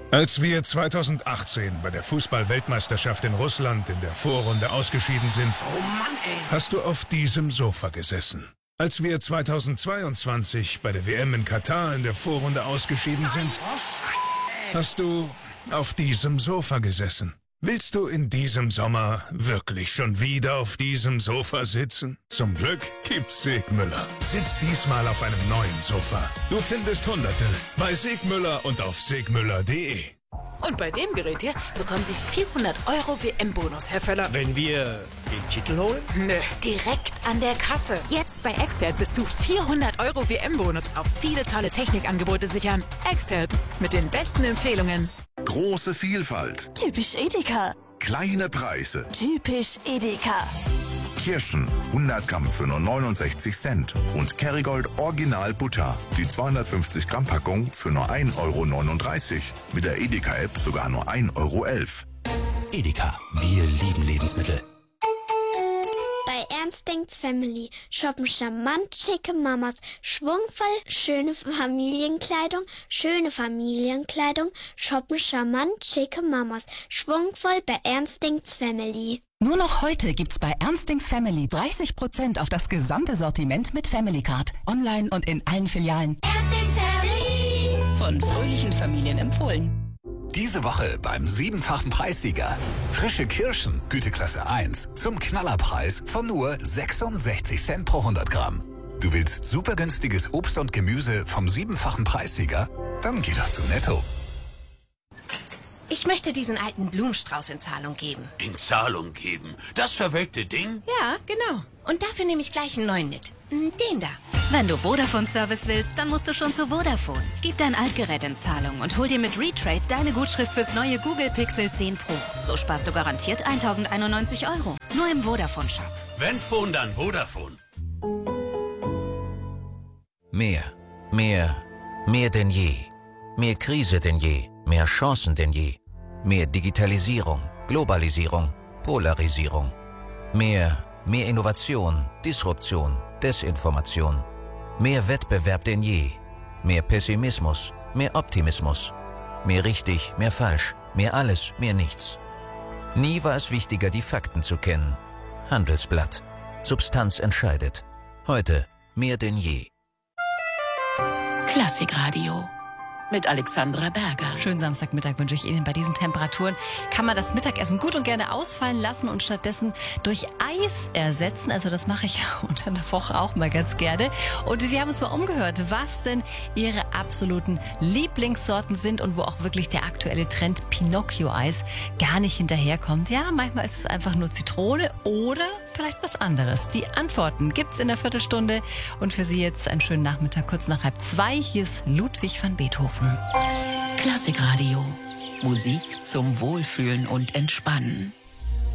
Als wir 2018 bei der Fußball-Weltmeisterschaft in Russland in der Vorrunde ausgeschieden sind, oh Mann, ey, hast du auf diesem Sofa gesessen. Als wir 2022 bei der WM in Katar in der Vorrunde ausgeschieden sind, hast du auf diesem Sofa gesessen. Willst du in diesem Sommer wirklich schon wieder auf diesem Sofa sitzen? Zum Glück gibt's Segmüller. Sitz diesmal auf einem neuen Sofa. Du findest Hunderte bei Segmüller und auf segmüller.de. Und bei dem Gerät hier bekommen Sie 400 € WM-Bonus, Herr Völler. wenn wir den Titel holen? Nö, direkt an der Kasse. Jetzt bei Expert bis zu 400 € WM-Bonus auf viele tolle Technikangebote sichern. Expert, mit den besten Empfehlungen. Große Vielfalt, Typisch Edeka. kleine Preise. Typisch Edeka. Kirschen 100 Gramm für nur 69 Cent und Kerrygold Original Butter, die 250 Gramm Packung für nur 1,39 €. Mit der Edeka-App sogar nur 1,11 €. Edeka, wir lieben Lebensmittel. Bei Ernst denkt's Family shoppen charmant schicke Mamas, schwungvoll schöne Familienkleidung, shoppen charmant schicke Mamas, schwungvoll bei Ernst denkt's Family. Nur noch heute gibt's bei Ernstings Family 30% auf das gesamte Sortiment mit Family Card. Online und in allen Filialen. Ernstings Family. Von fröhlichen Familien empfohlen. Diese Woche beim 7-fachen Preissieger. Frische Kirschen, Güteklasse 1, zum Knallerpreis von nur 66 Cent pro 100 Gramm. Du willst super günstiges Obst und Gemüse vom 7-fachen Preissieger? Dann geh doch zu Netto. Ich möchte diesen alten Blumenstrauß in Zahlung geben. In Zahlung geben? Das verwelkte Ding? Ja, genau. Und dafür nehme ich gleich einen neuen mit. Den da. Wenn du Vodafone-Service willst, dann musst du schon zu Vodafone. Gib dein Altgerät in Zahlung und hol dir mit Retrade deine Gutschrift fürs neue Google Pixel 10 Pro. So sparst du garantiert 1.091 €. Nur im Vodafone-Shop. Wenn Phone, dann Vodafone. Mehr denn je. Mehr Krise denn je, mehr Chancen denn je. Mehr Digitalisierung, Globalisierung, Polarisierung. Mehr Innovation, Disruption, Desinformation. Mehr Wettbewerb denn je. Mehr Pessimismus, mehr Optimismus. Mehr richtig, mehr falsch, mehr alles, mehr nichts. Nie war es wichtiger, die Fakten zu kennen. Handelsblatt. Substanz entscheidet. Heute mehr denn je. Klassikradio mit Alexandra Berger. Schönen Samstagmittag wünsche ich Ihnen. Bei diesen Temperaturen kann man das Mittagessen gut und gerne ausfallen lassen und stattdessen durch Eis ersetzen. Also das mache ich unter der Woche auch mal ganz gerne. Und wir haben uns mal umgehört, was denn Ihre absoluten Lieblingssorten sind und wo auch wirklich der aktuelle Trend Pinocchio-Eis gar nicht hinterherkommt. Ja, manchmal ist es einfach nur Zitrone oder vielleicht was anderes. Die Antworten gibt's in der Viertelstunde. Und für Sie jetzt einen schönen Nachmittag, kurz nach 1:30. Hier ist Ludwig van Beethoven. Klassikradio. Musik zum Wohlfühlen und Entspannen.